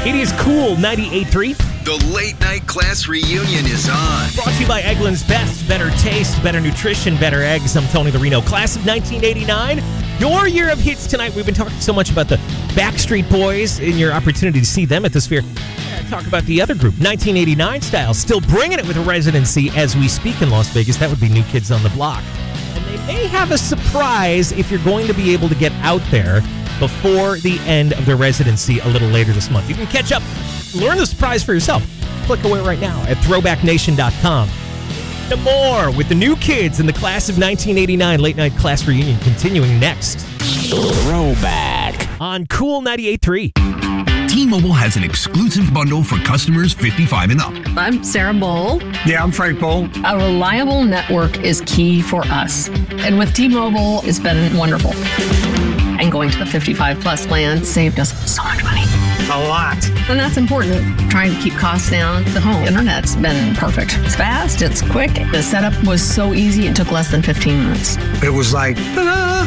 It is Cool 98.3. The late night class reunion is on. Brought to you by Eggland's Best. Better taste, better nutrition, better eggs. I'm Tony the Reno. Class of 1989. Your year of hits tonight. We've been talking so much about the Backstreet Boys and your opportunity to see them at the Sphere. Talk about the other group, 1989 style. Still bringing it with a residency as we speak in Las Vegas. That would be New Kids on the Block. And they may have a surprise if you're going to be able to get out there before the end of their residency a little later this month. You can catch up, learn the surprise for yourself. Click away right now at throwbacknation.com. No more with the New Kids in the Class of 1989 late night class reunion continuing next. Throwback on Cool 98.3. T-Mobile has an exclusive bundle for customers 55 and up. I'm Sarah Bowl. Yeah, I'm Frank Bowl. A reliable network is key for us. And with T-Mobile, it's been wonderful. And going to the 55 plus plan saved us so much money. A lot. And that's important. Trying to keep costs down. The home internet's been perfect. It's fast, it's quick. The setup was so easy, it took less than 15 minutes. It was like, ta-da!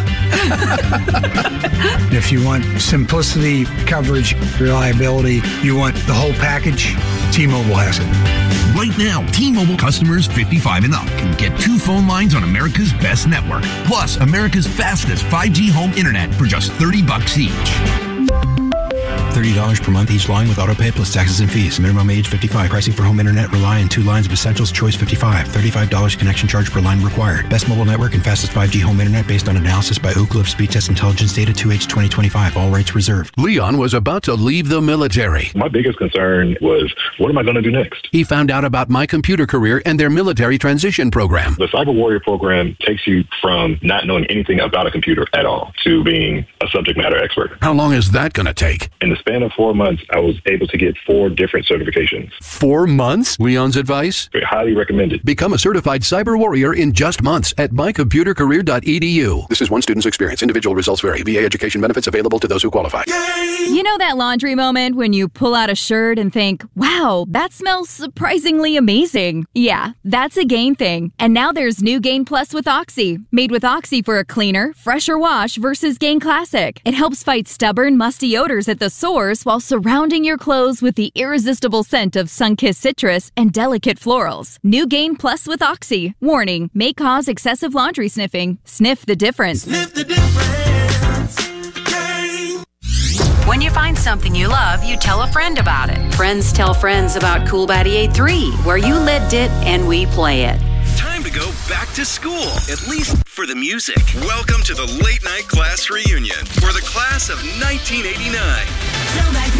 If you want simplicity, coverage, reliability, you want the whole package, T-Mobile has it. Right now, T-Mobile customers 55 and up can get 2 phone lines on America's best network, plus America's fastest 5G home internet for just $30 each. $30 per month each line with autopay plus taxes and fees. Minimum age 55. Pricing for home internet rely on 2 lines of Essentials Choice 55. $35 connection charge per line required. Best mobile network and fastest 5G home internet based on analysis by Oak Cliff Speed Test Intelligence data 2H 2025. All rights reserved. Leon was about to leave the military. My biggest concern was, what am I going to do next? He found out about My Computer Career and their military transition program. The Cyber Warrior program takes you from not knowing anything about a computer at all to being a subject matter expert. How long is that going to take? In the span of 4 months, I was able to get 4 different certifications. 4 months? Leon's advice? Highly recommended. Become a certified cyber warrior in just months at mycomputercareer.edu. This is one student's experience. Individual results vary. VA education benefits available to those who qualify. You know that laundry moment when you pull out a shirt and think, wow, that smells surprisingly amazing. Yeah, that's a Gain thing. And now there's new Gain Plus with Oxy. Made with Oxy for a cleaner, fresher wash versus Gain Classic. It helps fight stubborn, musty odors at the source while surrounding your clothes with the irresistible scent of sun-kissed citrus and delicate florals. New Gain Plus with Oxy. Warning, may cause excessive laundry sniffing. Sniff the difference. Sniff the difference. Gain. When you find something you love, you tell a friend about it. Friends tell friends about Cool 98.3, where you lived it and we play it. Time to go back to school, at least for the music. Welcome to the late night class reunion for the class of 1989.